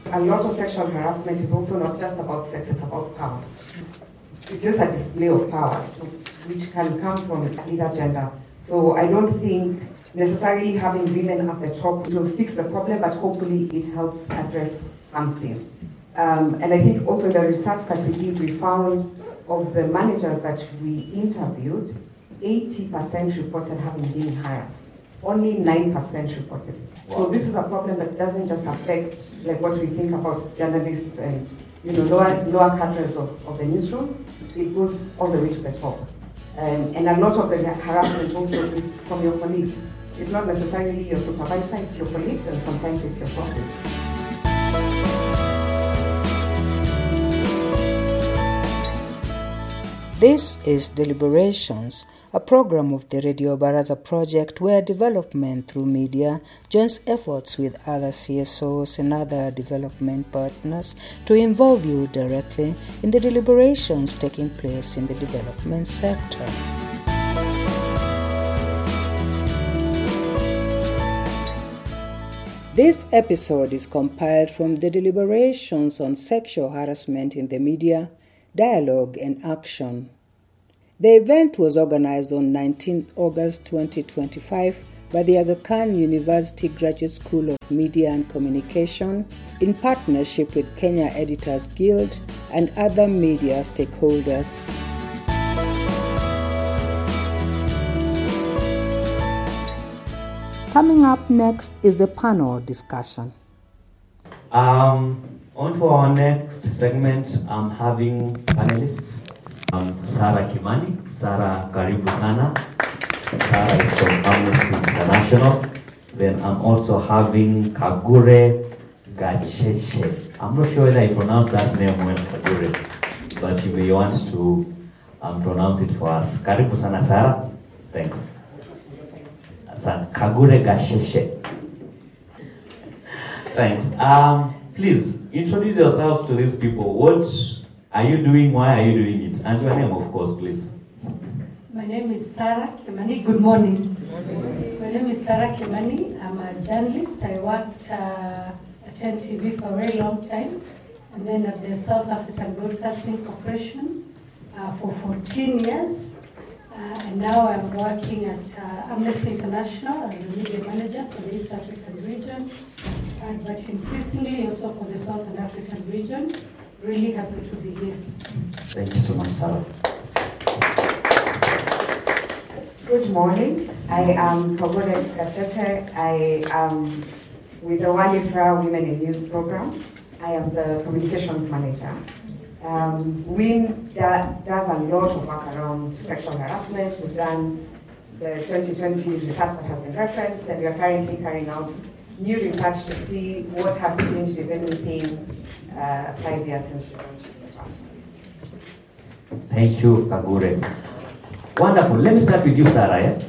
A lot of sexual harassment is also not just about sex, it's about power. It's just a display of power, so, which can come from either gender. So I don't think necessarily having women at the top will fix the problem, but hopefully it helps address something. And I think also the research that we did, we found of the managers that we interviewed, 80% reported having been harassed. Only 9% reported it. Wow. So this is a problem that doesn't just affect like what we think about journalists and lower cadres of the newsrooms. It goes all the way to the top. And a lot of the harassment also is from your colleagues. It's not necessarily your supervisor, it's your colleagues, and sometimes it's your bosses. This is Deliberations, a program of the Radio Baraza project where development through media joins efforts with other CSOs and other development partners to involve you directly in the deliberations taking place in the development sector. This episode is compiled from the deliberations on sexual harassment in the media, dialogue and action. The event was organized on 19 August 2025 by the Aga Khan University Graduate School of Media and Communication in partnership with Kenya Editors Guild and other media stakeholders. Coming up next is the panel discussion. On to our next segment, I'm having panelists. Sarah Kimani. Sarah, karibu sana. Sarah is from Amnesty International. Then I'm also having Kagure Gacheshe. I'm not sure whether I pronounced that name well, Kagure, but you may want to pronounce it for us. Karibu sana, Sarah. Thanks. Kagure Gacheshe. Thanks. Please introduce yourselves to these people. What are you doing? Why are you doing it? And your name, of course, please. My name is Sarah Kimani. Good morning. My name is Sarah Kimani. I'm a journalist. I worked at NTV for a very long time, and then at the South African Broadcasting Corporation for 14 years. And now I'm working at Amnesty International as the media manager for the East African region, but increasingly also for the Southern African region. Really happy to be here. Thank you so much, Sarah. Good morning. I am Kagure Gacheshe. I am with the Wanifra Women in News program. I am the communications manager. WIN does a lot of work around sexual harassment. We've done the 2020 research that has been referenced, and we are currently carrying out new research to see what has changed, if anything, 5 years since we launched the first one. Thank you, Kagure. Wonderful. Let me start with you, Sarah.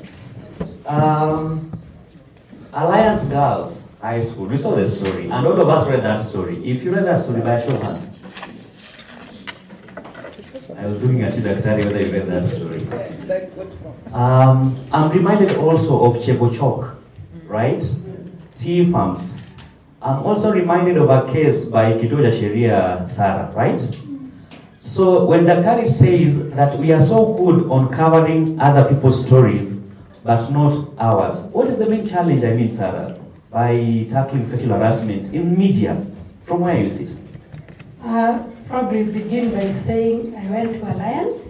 Alliance Girls High School. We saw the story, and all of us read that story. If you read that story, by show of hands. I was looking at you, Daktari, whether you read that story. I'm reminded also of Chebochok, right? Tea farms. I'm also reminded of a case by Kitoja Sheria Sarah, right? So when Daktari says that we are so good on covering other people's stories, but not ours, what is the main challenge, Sarah, by tackling sexual harassment in media? From where you sit? Probably begin by saying I went to Alliance.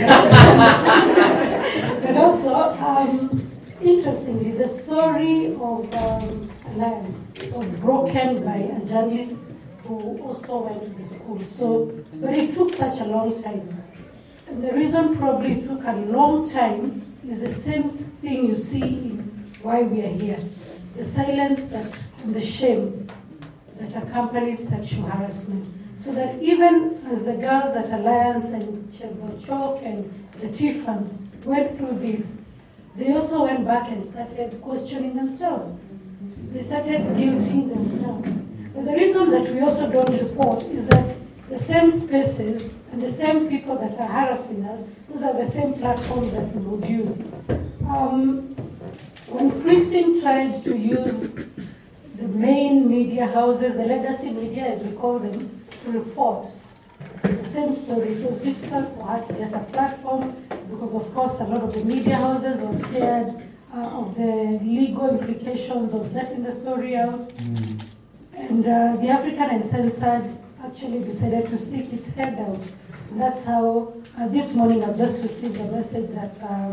But also, interestingly, the story of Alliance was broken by a journalist who also went to the school. But it took such a long time. And the reason probably it took a long time is the same thing you see in why we are here. The silence and the shame that accompanies sexual harassment. So that even as the girls at Alliance and Chebochok and the tea farms went through this, they also went back and started questioning themselves. They started guilting themselves. But the reason that we also don't report is that the same spaces and the same people that are harassing us, those are the same platforms that we would use. When Christine tried to use the main media houses, the legacy media as we call them, to report the same story. It was difficult for her to get a platform because, of course, a lot of the media houses were scared of the legal implications of getting the story out. And the African Uncensored actually decided to stick its head out. And that's how, this morning I've just received a message that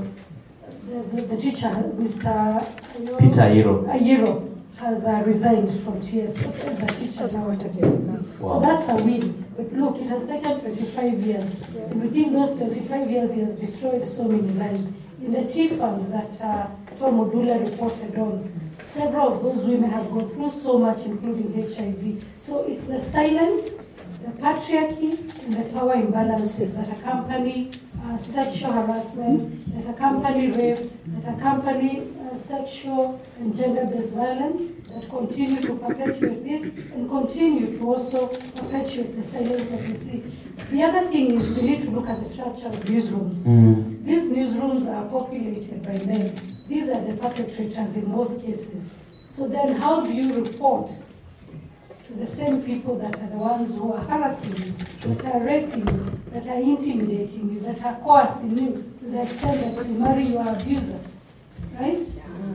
the teacher, Mr. Peter Ayiro, has resigned from TSF as a teacher now at TSF. Wow. So that's a win. But look, it has taken 25 years. And within those 25 years, he has destroyed so many lives. In the tea farms that Tom Odula reported on, several of those women have gone through so much, including HIV. So it's the silence, the patriarchy, and the power imbalances that accompany sexual harassment, that accompany rape, that accompany sexual and gender-based violence, that continue to perpetuate this and continue to also perpetuate the silence that we see. The other thing is we need to look at the structure of newsrooms. These newsrooms are populated by men. These are the perpetrators in most cases. So then how do you report to the same people that are the ones who are harassing you, that are raping you, that are intimidating you, that are coercing you to the extent that you marry your abuser, right?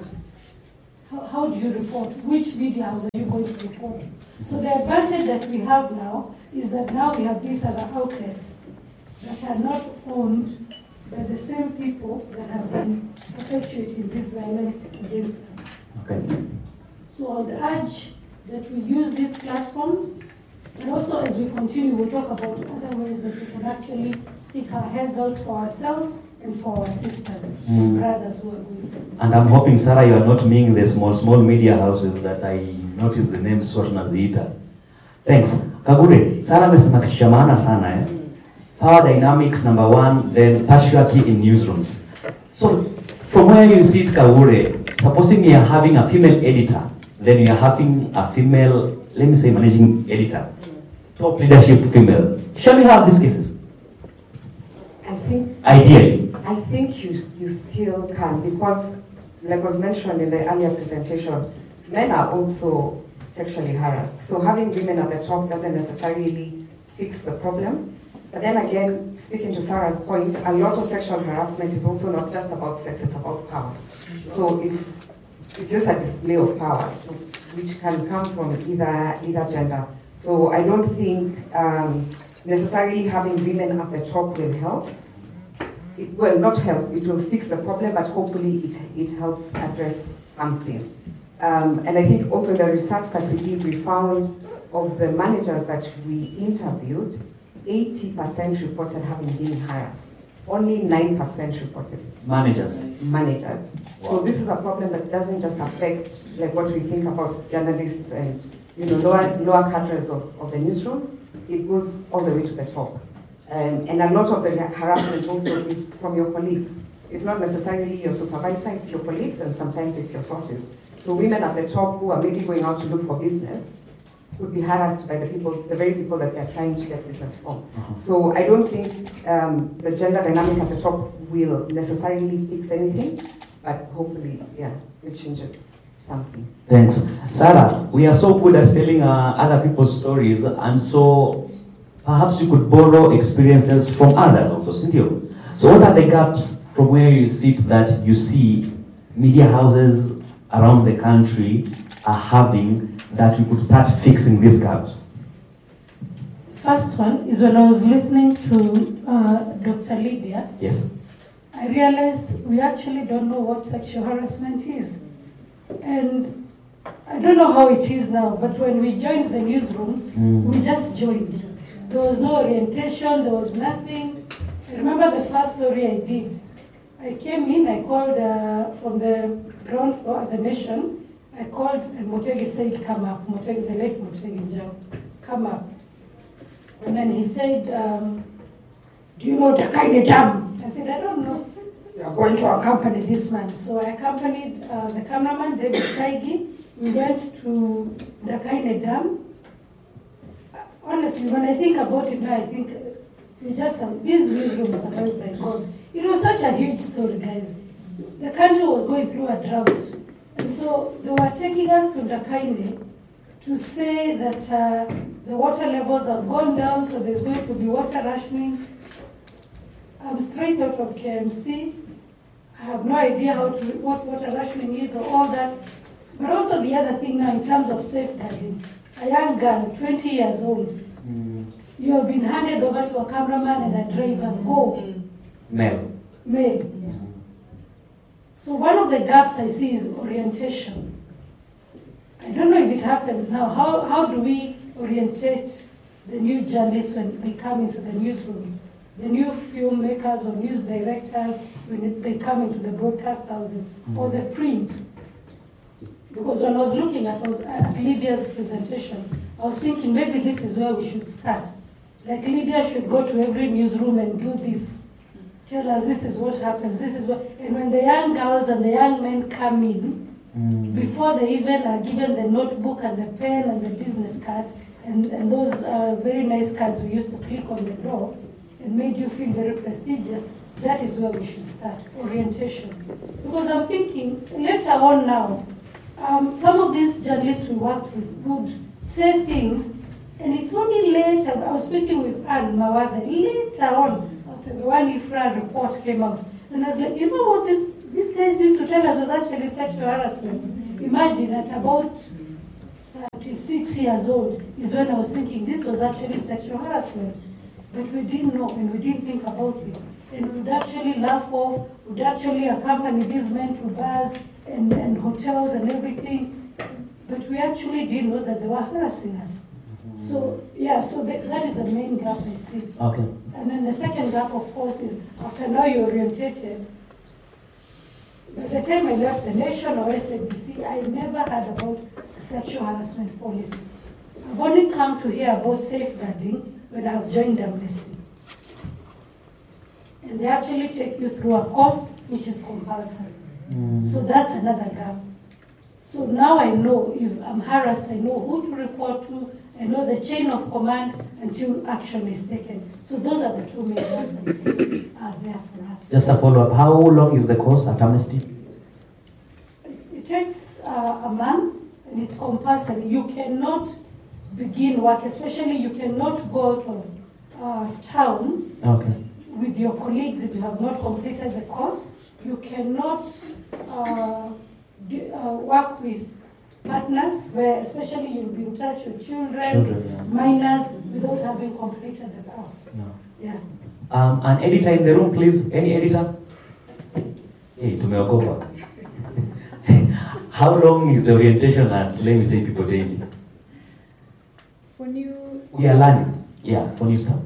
How do you report? Which media house are you going to report? So the advantage that we have now is that now we have these other outlets that are not owned by the same people that have been perpetuating this violence against us. Okay. So I would urge that we use these platforms, and also as we continue, we'll talk about other ways that we can actually stick our heads out for ourselves and for our sisters and brothers who are going through. And I'm hoping, Sarah, you are not meaning the small media houses that I noticed the name SWOT naziita. Thanks. Kagure, Sarah amesema kitu cha maana sana Power dynamics, number one, then patriarchy in newsrooms. So, from where you sit, Kagure, supposing you are having a female editor, then you are having a female, let me say, managing editor, top leadership female. Shall we have these cases? Ideally. I think you still can, because, like was mentioned in the earlier presentation, men are also sexually harassed. So having women at the top doesn't necessarily fix the problem. But then again, speaking to Sarah's point, a lot of sexual harassment is also not just about sex, it's about power. So it's just a display of power, so, which can come from either gender. So I don't think necessarily having women at the top will help. It will not help, it will fix the problem, but hopefully it helps address something. And I think also in the research that we did, we found of the managers that we interviewed, 80% reported having been harassed. Only 9% reported it. Managers. Wow. So this is a problem that doesn't just affect like what we think about journalists and lower cadres of the newsrooms. It goes all the way to the top. And a lot of the harassment also is from your colleagues. It's not necessarily your supervisor, it's your colleagues, and sometimes it's your sources. So women at the top who are maybe going out to look for business would be harassed by the very people that they're trying to get business from. So I don't think the gender dynamic at the top will necessarily fix anything, but hopefully, it changes something. Thanks. Sarah, we are so good at telling other people's stories, and so perhaps you could borrow experiences from others also, isn't you? So what are the gaps from where you sit that you see media houses around the country are having that we could start fixing these gaps? First one is when I was listening to Dr. Lydia. Yes. I realized we actually don't know what sexual harassment is. And I don't know how it is now, but when we joined the newsrooms, we just joined. There was no orientation, there was nothing. I remember the first story I did. I came in, I called from the ground floor at the Nation. I called and Motegi said, come up. Motegi, the late Motegi Njau, come up. And then he said, do you know Dakaine Dam? I said, I don't know. You are going to accompany this man. So I accompanied the cameraman, David Kaigi. We went to Dakaine Dam. Honestly, when I think about it now, I think these newsrooms survived by God. It was such a huge story, guys. The country was going through a drought. And so they were taking us to Ndakaine to say that the water levels have gone down, so there's going to be water rationing. I'm straight out of KMC. I have no idea what water rationing is or all that. But also the other thing now in terms of safeguarding, a young girl, 20 years old, you have been handed over to a cameraman and a driver, go. Male. So one of the gaps I see is orientation. I don't know if it happens now. How do we orientate the new journalists when they come into the newsrooms? The new filmmakers or news directors when they come into the broadcast houses or the print. Because when I was looking at Lydia's presentation, I was thinking maybe this is where we should start. Like Lydia should go to every newsroom and do this. Tell us this is what happens, this is what... And when the young girls and the young men come in, before they even are given the notebook and the pen and the business card, and those very nice cards we used to click on the door, and made you feel very prestigious, that is where we should start, orientation. Because I'm thinking, later on now, some of these journalists we worked with would say things, and it's only later, I was speaking with Anne Mawada, later on, after the one IFRA report came out, and I was like, you know what these guys used to tell us was actually sexual harassment. Imagine at about 36 years old is when I was thinking this was actually sexual harassment. But we didn't know and we didn't think about it. And we would actually laugh off, would actually accompany these men to bars and hotels and everything. But we actually didn't know that they were harassing us. So, that is the main gap I see. Okay. And then the second gap, of course, is after now you're orientated. By the time I left the Nation or SABC, I never heard about a sexual harassment policy. I've only come to hear about safeguarding when I've joined Amnesty. And they actually take you through a course which is compulsory. So that's another gap. So now I know if I'm harassed, I know who to report to, I know the chain of command until action is taken. So those are the two main gaps that are there for us. Just a follow-up. How long is the course at Amnesty? It takes a month and it's compulsory. You cannot begin work, especially you cannot go out of town with your colleagues if you have not completed the course. You cannot work with partners where especially you'll be in touch with children, minors, without having completed the course. An editor in the room, please. Any editor? Hey, tumeogopa. How long is the orientation at, let me say, People Daily? For new... We are learning. Yeah, for new stuff.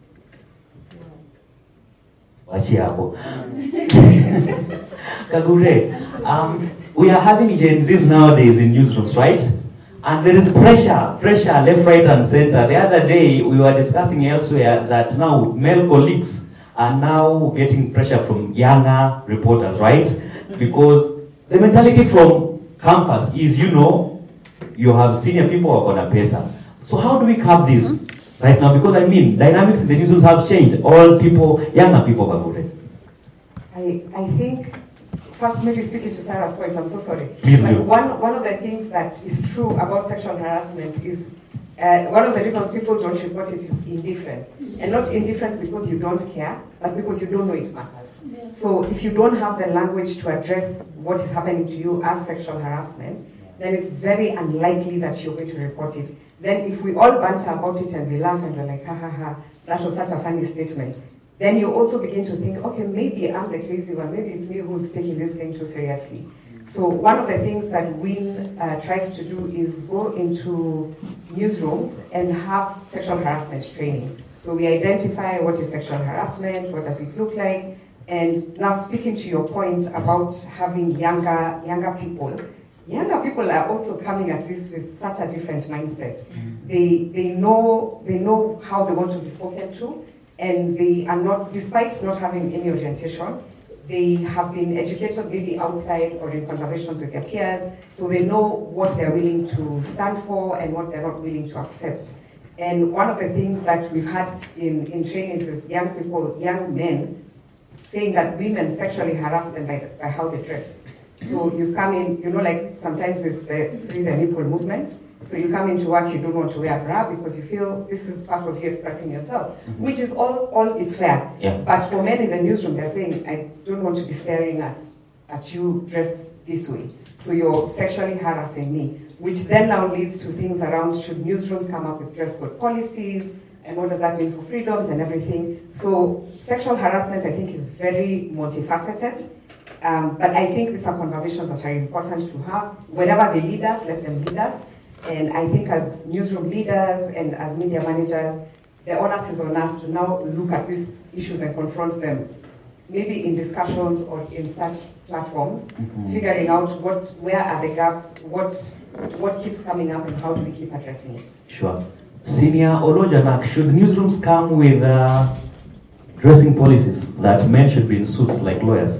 Kagure, we are having Gen Zs nowadays in newsrooms, right? And there is pressure left, right, and center. The other day, we were discussing elsewhere that now male colleagues are now getting pressure from younger reporters, right? Because the mentality from campus is, you have senior people who are going to pesa. So how do we curb this right now? Because dynamics in the newsrooms have changed. All people, younger people, Kagure. I think, first maybe speaking to Sarah's point, I'm so sorry. Please do. One of the things that is true about sexual harassment is one of the reasons people don't report it is indifference. And not indifference because you don't care, but because you don't know it matters. Yes. So if you don't have the language to address what is happening to you as sexual harassment, then it's very unlikely that you're going to report it. Then if we all banter about it and we laugh and we're like, ha ha ha, that was such a funny statement, then you also begin to think, okay, maybe I'm the crazy one, maybe it's me who's taking this thing too seriously. So one of the things that WIN tries to do is go into newsrooms and have sexual harassment training. So we identify what is sexual harassment, what does it look like, and now speaking to your point about having younger people are also coming at this with such a different mindset. They know how they want to be spoken to, and they are not, despite not having any orientation, they have been educated maybe outside or in conversations with their peers, so they know what they're willing to stand for and what they're not willing to accept. And one of the things that we've had in trainings is young men, saying that women sexually harass them by how they dress. So you've come in, like sometimes there's the free the nipple movement. So you come into work, you don't want to wear a bra because you feel this is part of you expressing yourself, which is all it's fair. Yeah. But for men in the newsroom, they're saying, I don't want to be staring at you dressed this way. So you're sexually harassing me, which then now leads to things around should newsrooms come up with dress code policies, and what does that mean for freedoms and everything. So sexual harassment, I think, is very multifaceted. But I think these are conversations that are important to have. Wherever they lead us, let them lead us. And I think as newsroom leaders and as media managers, the onus is on us to now look at these issues and confront them, maybe in discussions or in such platforms, figuring out where are the gaps, what keeps coming up, and how do we keep addressing it. Sure. Senior Olojanak, should newsrooms come with dressing policies that men should be in suits like lawyers?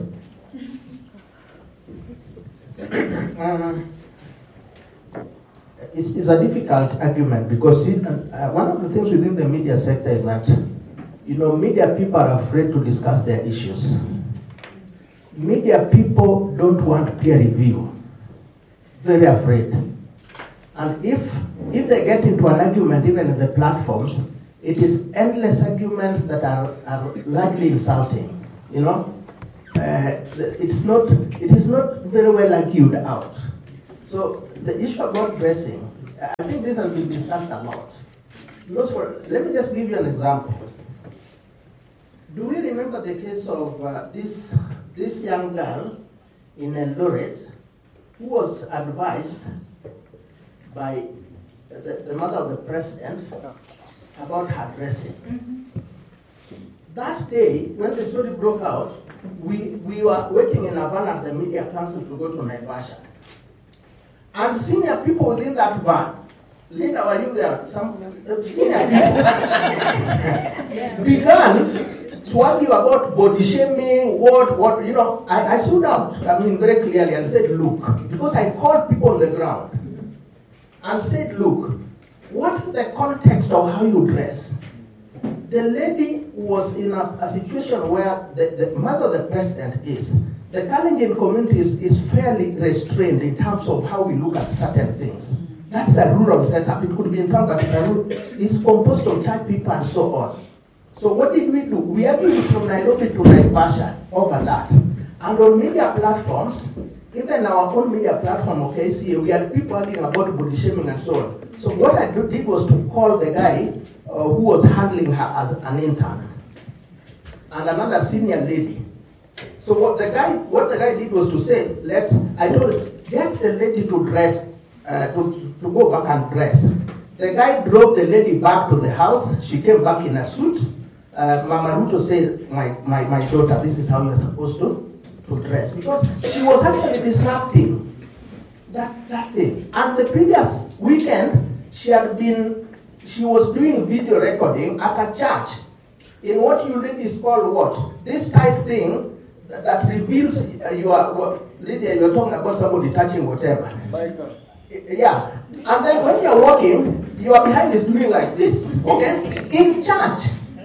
It's a difficult argument because one of the things within the media sector is that, media people are afraid to discuss their issues. Media people don't want peer review. Very afraid. And if they get into an argument, even in the platforms, it is endless arguments that are largely insulting. It is not very well argued out. So the issue about dressing, I think this has been discussed a lot. Let me just give you an example. Do we remember the case of this young girl in Eldoret who was advised by the mother of the president about her dressing? That day, when the story broke out, we were waiting in Havana at the Media Council to go to Naivasha. And senior people within that van, Linda, were you there? Some senior people began to argue about body shaming, I stood out, very clearly and said, look, because I called people on the ground and said, look, what is the context of how you dress? The lady was in a situation where the mother of the president is. The Kalenjin community is fairly restrained in terms of how we look at certain things. That's a rural setup. It could be in town, but it's composed of church people and so on. So what did we do? We argued from Nairobi to Naivasha over that. And on media platforms, even our own media platform, OKC, we had people arguing about body shaming and so on. So what I did was to call the guy who was handling her as an intern and another senior lady. So what the guy did was to say, I told him, get the lady to dress, to go back and dress. The guy drove the lady back to the house. She came back in a suit. Mama Ruto said, my daughter, this is how you're supposed to dress. Because she was actually disrupting that thing. And the previous weekend, she was doing video recording at a church in what you read is called what? This tight thing that reveals Lydia, you're talking about somebody touching whatever. Yeah. And then when you're walking, your behind is doing like this. Okay? In church.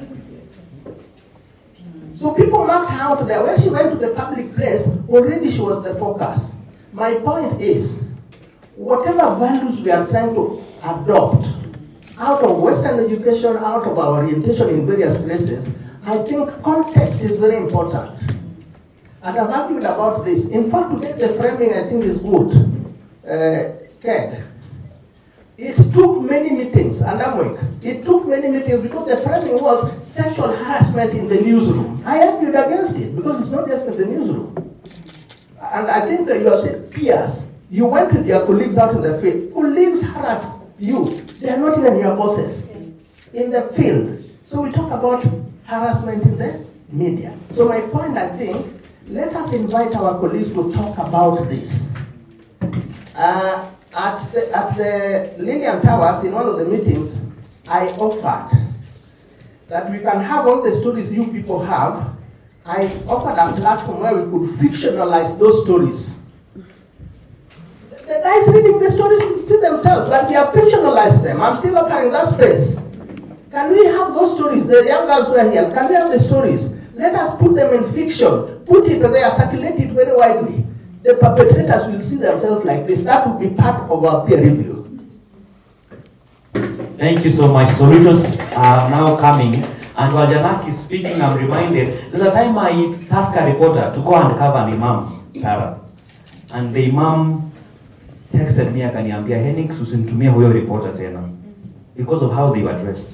So people marked her out there. When she went to the public place, already she was the focus. My point is, whatever values we are trying to adopt out of Western education, out of our orientation in various places, I think context is very important. And I've argued about this. In fact, today the framing I think is good. Ked. It took many meetings, and it took many meetings because the framing was sexual harassment in the newsroom. I argued against it because it's not just in the newsroom. And I think that you have said peers. You went with your colleagues out in the field. Colleagues harass you. They are not even your bosses in the field. So we talk about harassment in the media. So my point, I think, let us invite our colleagues to talk about this. At the Lilian Towers, in one of the meetings, I offered that we can have all the stories you people have. I offered a platform where we could fictionalize those stories. The guys reading the stories see themselves, but we have fictionalized them. I'm still offering that space. Can we have those stories? The young girls were here. Can we have the stories? Let us put them in fiction. Put it there, circulate it very widely. the perpetrators will see themselves like this. That will be part of our peer review. Thank you so much. Solutions are now coming. And while Janak is speaking, I'm reminded, there's a time I tasked a reporter to go and cover an imam, Sarah. And the imam texted me akaniambia, Henix, usinitumie huyo reporter tena. Because of how they were dressed.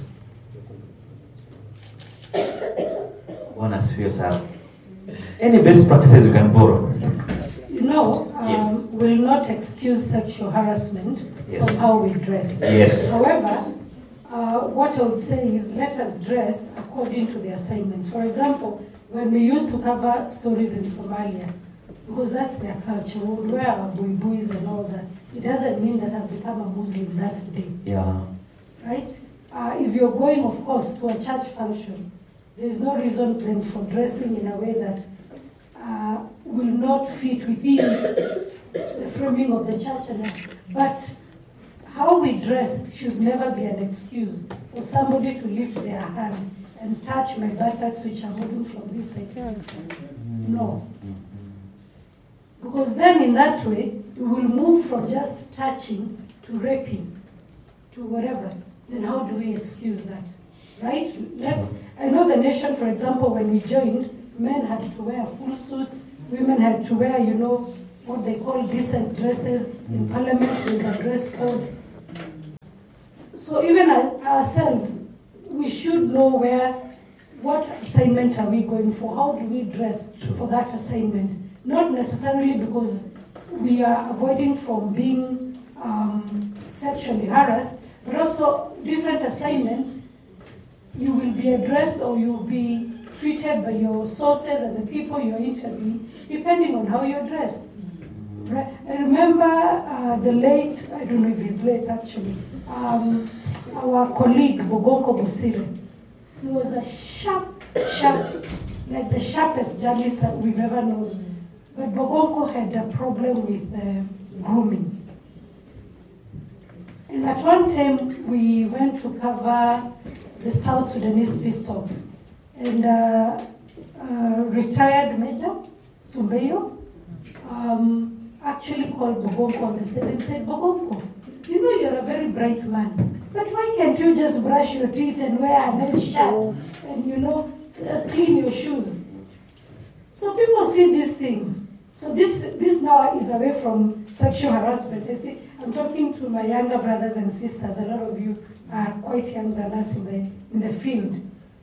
One as few, Sarah. Any best practices you can borrow? Yes. Will not excuse sexual harassment Yes. from how we dress. Yes. However, what I would say is let us dress according to the assignments. For example, when we used to cover stories in Somalia, because that's their culture, we would wear our buibus and all that. It doesn't mean that I've become a Muslim that day. Yeah. Right? If you're going, of course, to a church function, there's no reason then for dressing in a way that will not fit within the framing of the church. But how we dress should never be an excuse for somebody to lift their hand and touch my buttocks, which are moving from this side to this side. No. Because then in that way, we will move from just touching to raping, to whatever. Then how do we excuse that? Right? I know the nation, for example, when we joined, men had to wear full suits, women had to wear, what they call decent dresses. In parliament, there's a dress code. So even ourselves, we should know what assignment are we going for? How do we dress for that assignment? Not necessarily because we are avoiding from being sexually harassed, but also different assignments, you will be addressed or you will be treated by your sources and the people you're interviewing, depending on how you're dressed. Right? I remember the late, I don't know if he's late actually, our colleague, Bogonko Busire. He was a sharp, like the sharpest journalist that we've ever known. But Bogonko had a problem with grooming. And at one time, we went to cover the South Sudanese peace talks. And retired Major Sumbeyo actually called Bogonko and said, Bogonko, you're a very bright man, but why can't you just brush your teeth and wear a nice shirt and, clean your shoes? So people see these things. So this now is away from sexual harassment. I'm talking to my younger brothers and sisters. A lot of you are quite young than us in the field.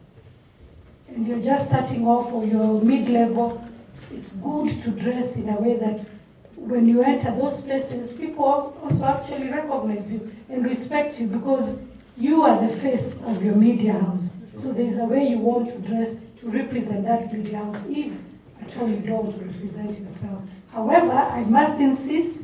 And you're just starting off or you're mid-level. It's good to dress in a way that when you enter those places, people also actually recognize you and respect you because you are the face of your media house. So there's a way you want to dress to represent that media house, if at all you don't represent yourself. However, I must insist,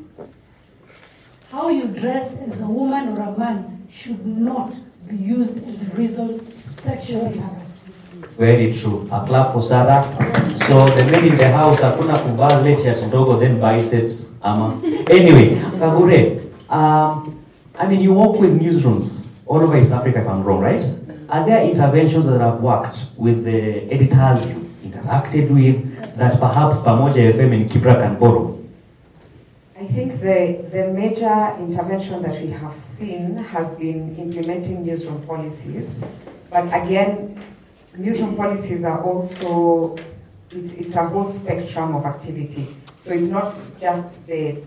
how you dress as a woman or a man should not be used as a reason to sexually harass you. Very true. A clap for Sarah. So the men in the house hakuna kuvaa leisure ndogo then biceps ama. Anyway, Kagure, you work with newsrooms all over East Africa if I'm wrong, right? Are there interventions that have worked with the editors you interacted with that perhaps Pamoja FM and Kibra can borrow? I think the major intervention that we have seen has been implementing newsroom policies. But again, newsroom policies are also, it's a whole spectrum of activity. So it's not just the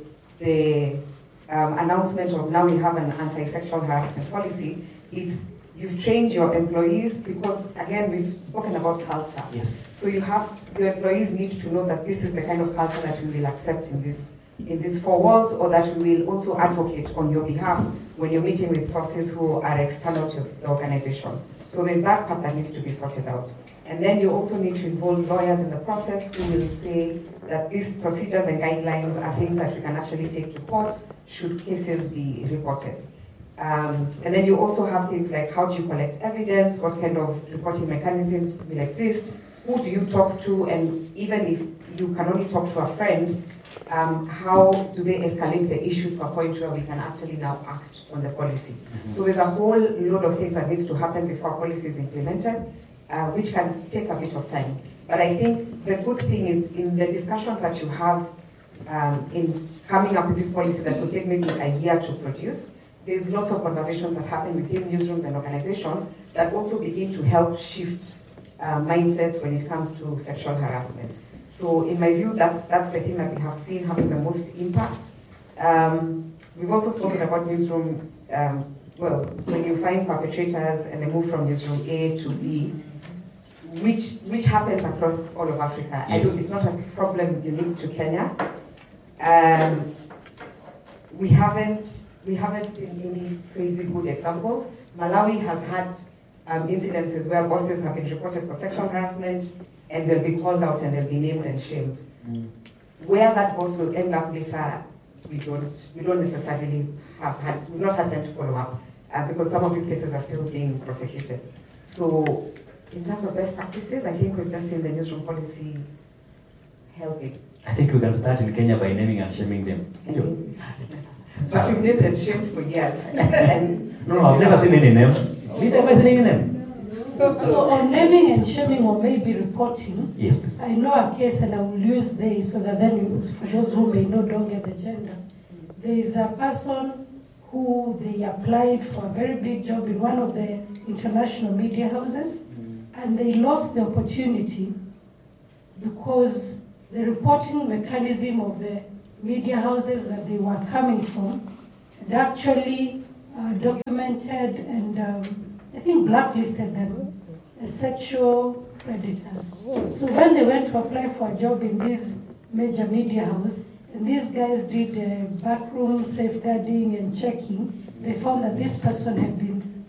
announcement of now we have an anti-sexual harassment policy. It's you've trained your employees because, again, we've spoken about culture. Yes. So your employees need to know that this is the kind of culture that we will accept in these four walls, or that we will also advocate on your behalf when you're meeting with sources who are external to the organization. So there's that part that needs to be sorted out. And then you also need to involve lawyers in the process who will say that these procedures and guidelines are things that we can actually take to court should cases be reported. And then you also have things like how do you collect evidence, what kind of reporting mechanisms will exist, who do you talk to, and even if you can only talk to a friend, how do they escalate the issue to a point where we can actually now act on the policy. Mm-hmm. So there's a whole load of things that needs to happen before policy is implemented, which can take a bit of time. But I think the good thing is in the discussions that you have in coming up with this policy that will take maybe a year to produce. There's lots of conversations that happen within newsrooms and organizations that also begin to help shift mindsets when it comes to sexual harassment. So in my view, that's the thing that we have seen having the most impact. We've also spoken about newsroom, when you find perpetrators and they move from newsroom A to B, which happens across all of Africa. Yes. It's not a problem unique to Kenya. We haven't seen any crazy good examples. Malawi has had incidences where bosses have been reported for sexual harassment and they'll be called out and they'll be named and shamed. Where that boss will end up later, we don't necessarily we've not had time to follow up because some of these cases are still being prosecuted. So in terms of best practices, I think we've just seen the newsroom policy helping. I think we can start in Kenya by naming and shaming them. But we've named and shamed for years. No, I've never seen any name. Did I ever see any name? So on naming and shaming or maybe reporting, Yes, please. I know a case and I will use they so that then for those who may know don't get the gender. There is a person who they applied for a very big job in one of the international media houses and they lost the opportunity because the reporting mechanism of the media houses that they were coming from had actually documented and I think blacklisted them as sexual predators. So when they went to apply for a job in this major media house, and these guys did backroom safeguarding and checking, they found that this person had been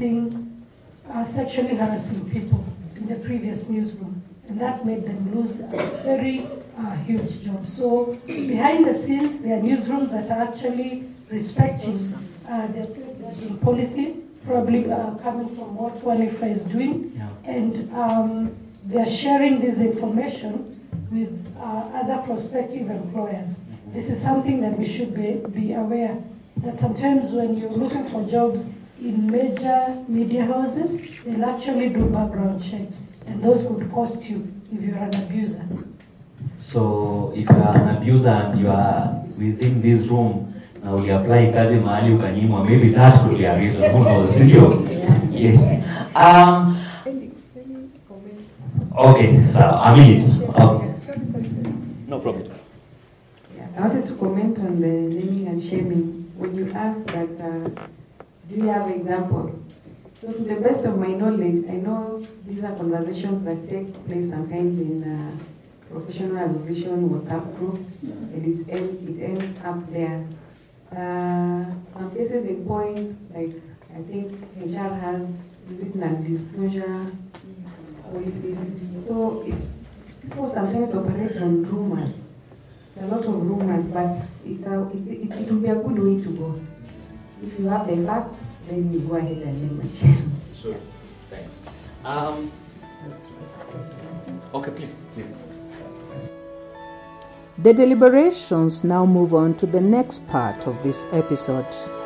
sexually harassing people in the previous newsroom. And that made them lose a very huge job. So behind the scenes, there are newsrooms that are actually respecting their safeguarding policy, probably coming from what Wanifa is doing. Yeah. And they're sharing this information with other prospective employers. This is something that we should be aware that sometimes when you're looking for jobs in major media houses, they'll actually do background checks, and those could cost you if you're an abuser. So if you are an abuser and you are within this room, now we apply kazi mahali ukanyimwa, maybe that could be a reason. Who knows? Yes. Okay, so a minute. Okay. No problem. Yeah, I wanted to comment on the naming and shaming. When you asked that, do you have examples? So to the best of my knowledge, I know these are conversations that take place sometimes in professional association WhatsApp groups, and it ends up there. Some cases in point, like I think HR has non-disclosure policies. So people sometimes operate on rumors. It's a lot of rumors, but it will be a good way to go. If you have the facts, then you go ahead and name and share. Sure. Thanks. Okay, please. The deliberations now move on to the next part of this episode.